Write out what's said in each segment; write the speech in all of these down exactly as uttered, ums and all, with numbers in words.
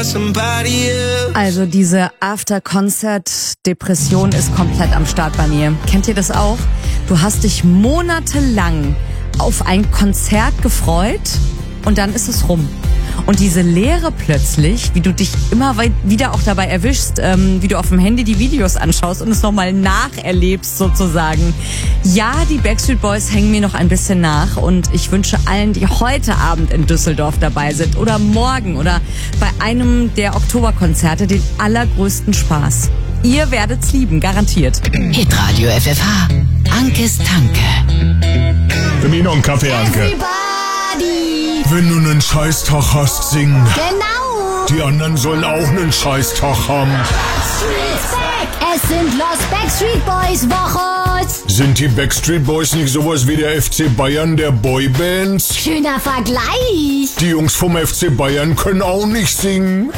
Also diese After-Concert-Depression ist komplett am Start bei mir. Kennt ihr das auch? Du hast dich monatelang auf ein Konzert gefreut und dann ist es rum. Und diese Leere plötzlich, wie du dich immer wieder auch dabei erwischst, ähm, wie du auf dem Handy die Videos anschaust und es nochmal nacherlebst sozusagen. Ja, die Backstreet Boys hängen mir noch ein bisschen nach und ich wünsche allen, die heute Abend in Düsseldorf dabei sind oder morgen oder bei einem der Oktoberkonzerte den allergrößten Spaß. Ihr werdet's lieben, garantiert. Hitradio F F H. Ankes Tanke. Für mich noch einen Kaffee, Anke. Everybody. Wenn du einen Scheißtag hast, sing. Genau. Die anderen sollen auch einen Scheißtag haben. Backstreet's back. Es sind Los Backstreet Boys Woche. Sind die Backstreet Boys nicht sowas wie der F C Bayern der Boybands? Schöner Vergleich. Die Jungs vom F C Bayern können auch nicht singen.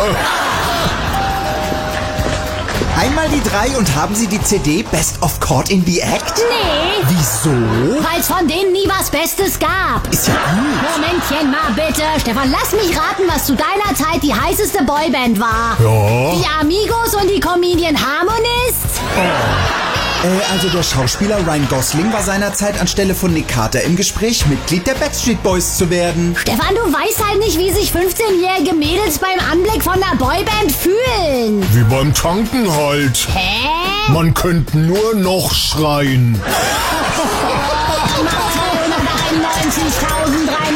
Einmal die drei und haben Sie die C D Best of Caught in the Act? Nee. Wieso? Weil's von denen nie was Bestes gab. Ist ja gut. Momentchen mal bitte. Stefan, lass mich raten, was zu deiner Zeit die heißeste Boyband war. Ja. Die Amigos und die Comedian Harmonists? Äh, also der Schauspieler Ryan Gosling war seinerzeit anstelle von Nick Carter im Gespräch, Mitglied der Backstreet Boys zu werden. Stefan, du weißt halt nicht, wie sich fünfzehnjährige Mädels beim Anblick von einer Boyband fühlen. Wie beim Tanken halt. Hä? Man könnte nur noch schreien. zweihunderteinundneunzigtausenddreihundert